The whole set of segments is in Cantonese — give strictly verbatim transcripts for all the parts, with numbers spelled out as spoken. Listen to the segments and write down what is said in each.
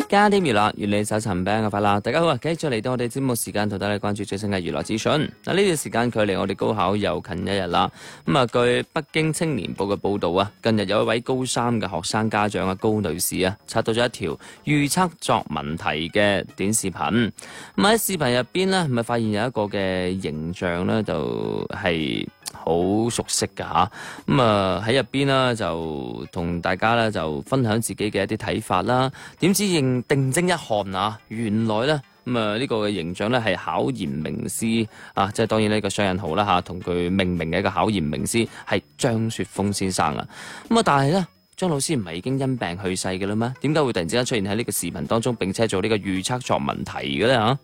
加添娛樂，願你搜尋餅嘅快樂。大家好啊，繼續嚟到我哋節目時間，同大家關注最新嘅娛樂資訊。嗱，呢段時間距離我哋高考又近一日啦。咁啊，據北京青年報嘅報導啊，近日有一位高三嘅學生家長啊，高女士啊，刷到咗一條預測作文題嘅短視頻。咁喺視頻入邊呢，咪發現有一個嘅形象呢，就係、是。好熟悉㗎吓，咁啊喺入邊呢，就同大家咧就分享自己嘅一啲睇法啦。點知認定睛一看啊，原來咧咁啊呢個嘅形象咧係考研名師啊，即係當然呢個雙引號啦吓，同佢命名嘅一個考研名師係張雪峰先生啊。咁啊，但係咧張老師唔係已經因病去世嘅啦咩？點解會突然之間出現喺呢個視頻當中，並且做呢個預測作文題嘅咧吓？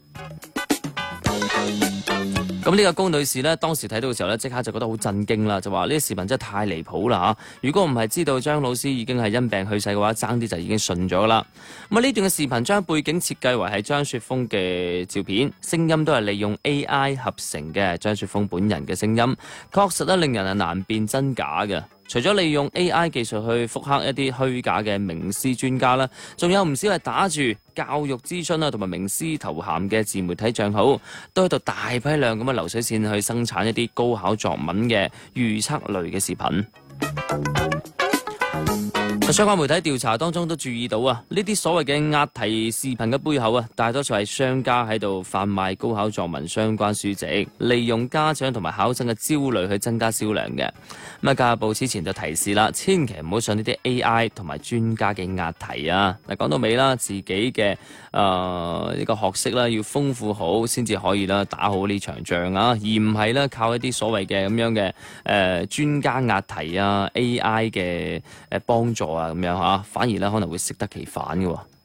咁呢個高女士呢，當時睇到嘅時候呢，即刻就覺得好震驚啦，就話呢啲視頻真係太離譜啦嚇！如果唔係知道張老師已經係因病去世嘅話，爭啲就已經信咗啦。咁啊呢段嘅視頻將背景設計為係張雪峰嘅照片，聲音都係利用 A I 合成嘅張雪峰本人嘅聲音，確實咧令人係難辨真假嘅。除咗利用 A I 技術去複刻一啲虛假嘅名師專家啦，仲有唔少係打住教育諮詢啦同埋名師頭銜嘅自媒體帳號，都喺度大批量咁樣流水線去生產一啲高考作文嘅預測類嘅視頻。相關媒體調查當中都注意到啊，呢啲所謂嘅押題視頻嘅背後啊，大多數係商家喺度販賣高考作文相關書籍，利用家長同埋考生嘅焦慮去增加銷量嘅。咁啊，教育部此前就提示啦，千祈唔好上呢啲 A I 同埋專家嘅押題啊。嗱，講到尾啦，自己嘅誒呢個學識啦，要豐富好先至可以啦，打好呢場仗啊，而唔係咧靠一啲所謂嘅咁樣嘅誒專家押題啊 A I 嘅誒幫助啊。咁樣吓，反而咧可能會適得其反嘅。